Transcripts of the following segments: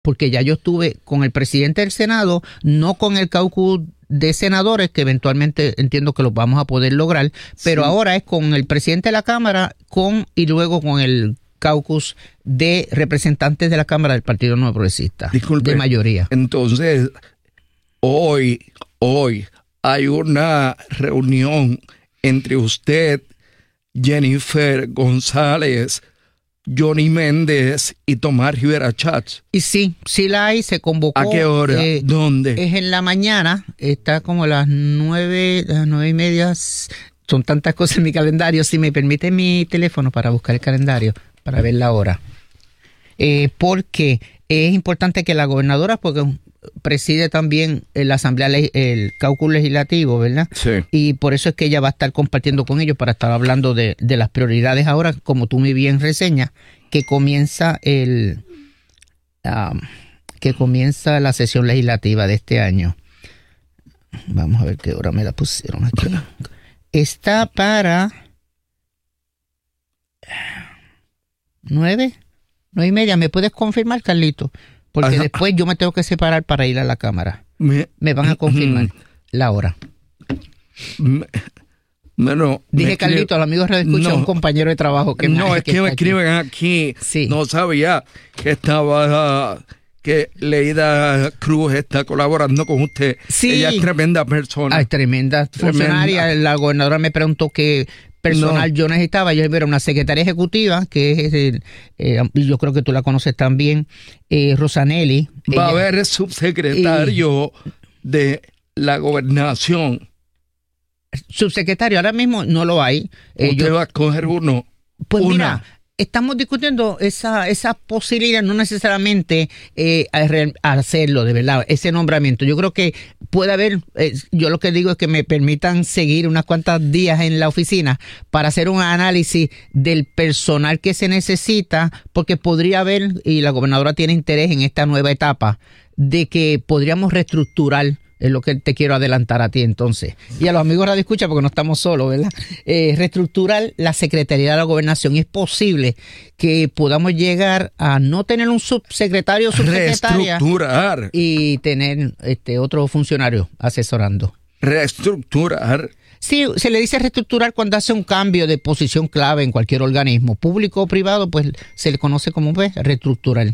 porque ya yo estuve con el presidente del Senado, no con el caucus de senadores, que eventualmente entiendo que lo vamos a poder lograr, pero ahora es con el presidente de la Cámara y luego con el caucus de representantes de la Cámara del Partido Nuevo Progresista. Disculpe, de mayoría. Entonces, hoy hay una reunión entre usted, Jennifer González, Johnny Méndez y Tomás Rivera Chats. Y sí la hay, se convocó. ¿A qué hora? ¿Dónde? Es en la mañana, está como a las 9:30. Son tantas cosas en mi calendario. Si me permite mi teléfono para buscar el calendario, para ver la hora. Porque es importante que la gobernadora, porque preside también la asamblea, el caucus legislativo, ¿verdad? Sí. Y por eso es que ella va a estar compartiendo con ellos para estar hablando de las prioridades ahora, como tú muy bien reseñas, que comienza la sesión legislativa de este año. Vamos a ver qué hora me la pusieron aquí. Está para 9:30. ¿Me puedes confirmar, Carlito? Porque después yo me tengo que separar para ir a la Cámara. Me van a confirmar la hora. Dije, Carlito, al amigo Radio Escucha, un compañero de trabajo que es que me escriben aquí. Sí. No sabía que Leida Cruz está colaborando con usted. Sí. Ella es tremenda persona. Es tremenda funcionaria. La gobernadora me preguntó qué personal yo necesitaba. Yo era una secretaria ejecutiva, que es yo creo que tú la conoces también, Rosanelli. Va a haber subsecretario de la gobernación. Subsecretario, ahora mismo no lo hay. ¿Usted va a escoger uno? Pues mira, estamos discutiendo esa posibilidad, no necesariamente hacerlo, de verdad, ese nombramiento. Yo creo que puede haber, yo lo que digo es que me permitan seguir unas cuantas días en la oficina para hacer un análisis del personal que se necesita, porque podría haber, y la gobernadora tiene interés en esta nueva etapa, de que podríamos reestructurar. Es lo que te quiero adelantar a ti entonces. Y a los amigos Radio Escucha, porque no estamos solos, ¿verdad? Reestructurar la Secretaría de la Gobernación. Es posible que podamos llegar a no tener un subsecretario o subsecretaria. Reestructurar. Y tener otro funcionario asesorando. Reestructurar. Sí, se le dice reestructurar cuando hace un cambio de posición clave en cualquier organismo, público o privado, pues se le conoce como reestructurar.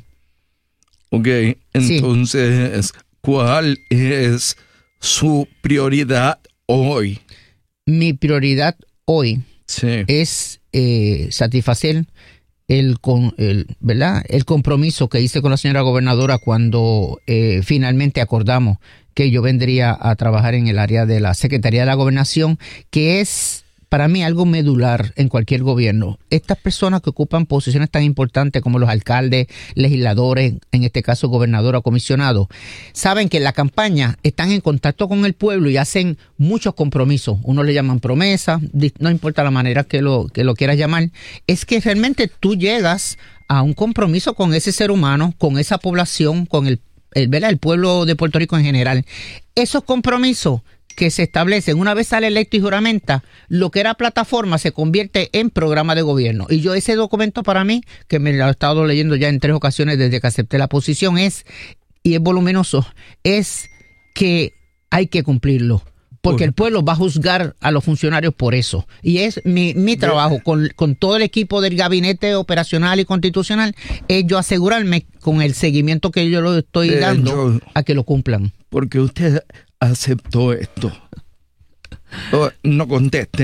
Ok, entonces... Sí. ¿Cuál es su prioridad hoy? Mi prioridad hoy es satisfacer el compromiso que hice con la señora gobernadora cuando finalmente acordamos que yo vendría a trabajar en el área de la Secretaría de la Gobernación, que es para mí algo medular en cualquier gobierno. Estas personas que ocupan posiciones tan importantes como los alcaldes, legisladores, en este caso gobernador o comisionado, saben que en la campaña están en contacto con el pueblo y hacen muchos compromisos. Unos le llaman promesas, no importa la manera que lo quieras llamar. Es que realmente tú llegas a un compromiso con ese ser humano, con esa población, con el pueblo de Puerto Rico en general. Esos compromisos que se establecen, una vez sale electo y juramenta, lo que era plataforma se convierte en programa de gobierno. Y yo ese documento para mí, que me lo he estado leyendo ya en 3 ocasiones desde que acepté la posición, y es voluminoso, es que hay que cumplirlo. Porque el pueblo va a juzgar a los funcionarios por eso. Y es mi trabajo con todo el equipo del gabinete operacional y constitucional, es yo asegurarme con el seguimiento que yo lo estoy dando a que lo cumplan. Porque usted aceptó esto. No conteste.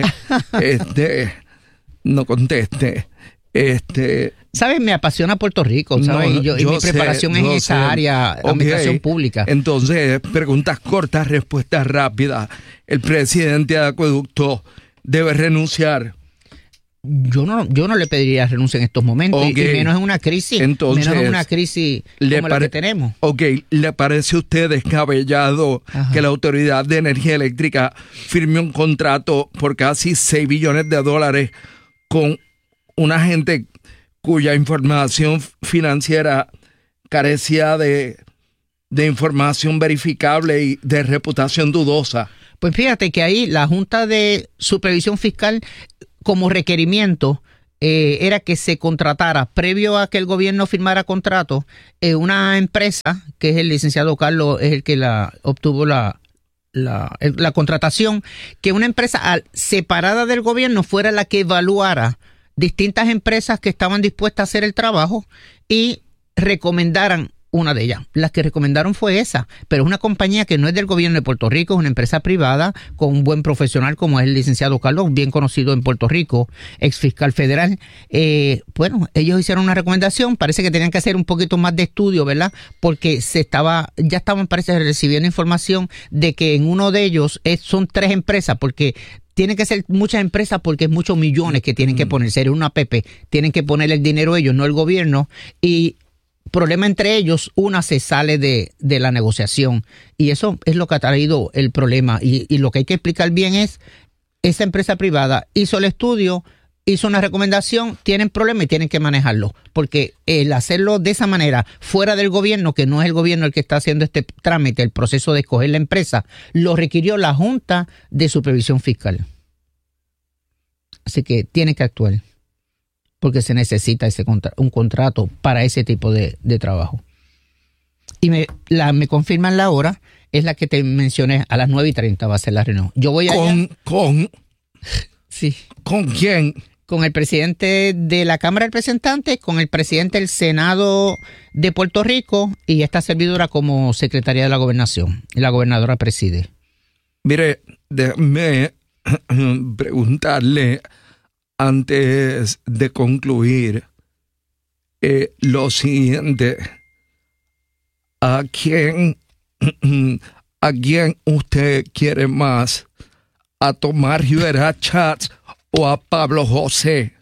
No conteste. ¿Sabes? Me apasiona Puerto Rico, ¿sabes? Y mi preparación en esa área, administración pública. Entonces, preguntas cortas, respuestas rápidas. ¿El presidente de Acueducto debe renunciar? Yo no le pediría renuncia en estos momentos, y menos en una crisis. Entonces, menos en una crisis como la que tenemos. ¿Le parece a usted descabellado que la Autoridad de Energía Eléctrica firme un contrato por casi $6 billones con una gente cuya información financiera carecía de información verificable y de reputación dudosa? Pues fíjate que ahí la Junta de Supervisión Fiscal, como requerimiento, era que se contratara, previo a que el gobierno firmara contrato, una empresa, que es el licenciado Carlos, es el que obtuvo la contratación, que una empresa separada del gobierno fuera la que evaluara distintas empresas que estaban dispuestas a hacer el trabajo y recomendaran una de ellas. Las que recomendaron fue esa, pero es una compañía que no es del gobierno de Puerto Rico, es una empresa privada con un buen profesional como es el licenciado Carlos, bien conocido en Puerto Rico, ex fiscal federal. Bueno, ellos hicieron una recomendación, parece que tenían que hacer un poquito más de estudio, ¿verdad? Porque ya estaban, parece, recibiendo información de que en uno de ellos son 3 empresas, porque tienen que ser muchas empresas porque es muchos millones que tienen que poner, ser una APP, tienen que poner el dinero ellos, no el gobierno, y problema entre ellos, una se sale de la negociación y eso es lo que ha traído el problema y lo que hay que explicar bien es, esa empresa privada hizo el estudio, hizo una recomendación, tienen problemas y tienen que manejarlo, porque el hacerlo de esa manera, fuera del gobierno, que no es el gobierno el que está haciendo este trámite, el proceso de escoger la empresa, lo requirió la Junta de Supervisión Fiscal. Así que tiene que actuar, porque se necesita un contrato para ese tipo de trabajo. Y me confirman la hora, es la que te mencioné, a las 9:30 va a ser la reunión. Yo voy allá. Sí. ¿Con quién? Con el presidente de la Cámara de Representantes, con el presidente del Senado de Puerto Rico y esta servidora como secretaria de la Gobernación. Y la gobernadora preside. Mire, déjame preguntarle antes de concluir lo siguiente. ¿A quién usted quiere más? ¿A Tomás Rivera Schatz o a Pablo José?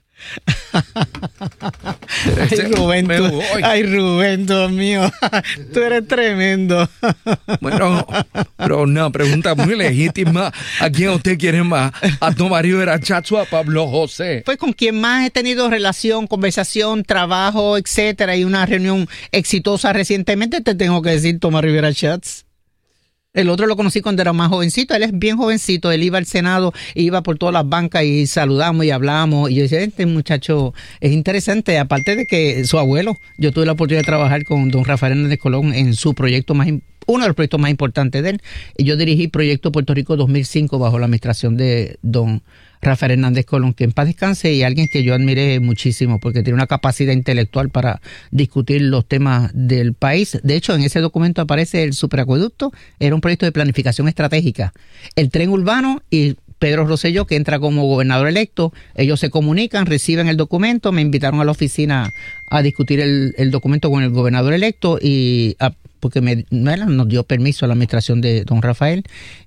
Ay, Rubén, Dios mío, tú eres tremendo. Bueno, pero una pregunta muy legítima. ¿A quién usted quiere más? ¿A Tomás Rivera Schatz o a Pablo José? Pues con quien más he tenido relación, conversación, trabajo, etcétera, y una reunión exitosa recientemente, te tengo que decir Tomás Rivera Schatz. El otro lo conocí cuando era más jovencito, él es bien jovencito, él iba al Senado, iba por todas las bancas y saludamos y hablamos, y yo decía, este muchacho es interesante, aparte de que su abuelo, yo tuve la oportunidad de trabajar con don Rafael Hernández Colón en su proyecto uno de los proyectos más importantes de él, y yo dirigí Proyecto Puerto Rico 2005 bajo la administración de don Rafael Hernández Colón, que en paz descanse, y alguien que yo admiré muchísimo porque tiene una capacidad intelectual para discutir los temas del país. De hecho, en ese documento aparece el superacueducto, era un proyecto de planificación estratégica, el tren urbano y Pedro Rosselló, que entra como gobernador electo. Ellos se comunican, reciben el documento, me invitaron a la oficina a discutir el documento con el gobernador electo y porque nos dio permiso a la administración de don Rafael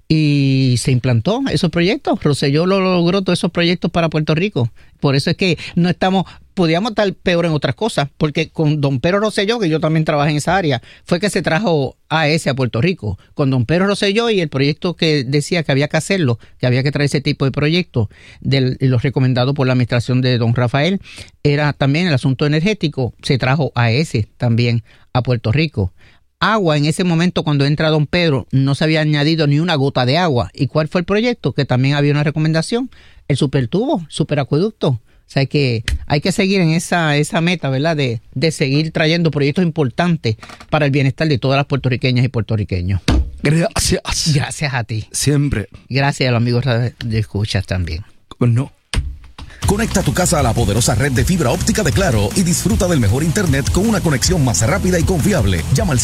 y se implantó esos proyectos. Rosselló lo logró todos esos proyectos para Puerto Rico. Por eso es que podíamos estar peor en otras cosas, porque con don Pedro Rosselló, que yo también trabajé en esa área, fue que se trajo AES a Puerto Rico. Con don Pedro Rosselló y el proyecto que decía que había que hacerlo, que había que traer ese tipo de proyectos, los recomendados por la administración de don Rafael, era también el asunto energético, se trajo AES también a Puerto Rico. Agua, en ese momento cuando entra don Pedro no se había añadido ni una gota de agua. ¿Y cuál fue el proyecto? Que también había una recomendación, el supertubo, superacueducto. O sea que hay que seguir en esa meta, ¿verdad? De seguir trayendo proyectos importantes para el bienestar de todas las puertorriqueñas y puertorriqueños. Gracias. Gracias a ti. Siempre. Gracias a los amigos de escuchas también. No. Conecta tu casa a la poderosa red de fibra óptica de Claro y disfruta del mejor internet con una conexión más rápida y confiable. Llama al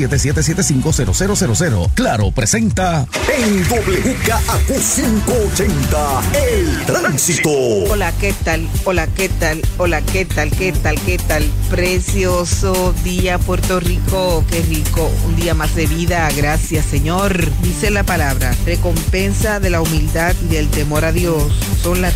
787-775-0000. Claro presenta en WKAQ 580 El Tránsito. Hola, ¿qué tal? Hola, ¿qué tal? Hola, ¿qué tal? ¿Qué tal? ¿Qué tal? Precioso día, Puerto Rico. Qué rico. Un día más de vida. Gracias, Señor. Dice la palabra, recompensa de la humildad y del temor a Dios son las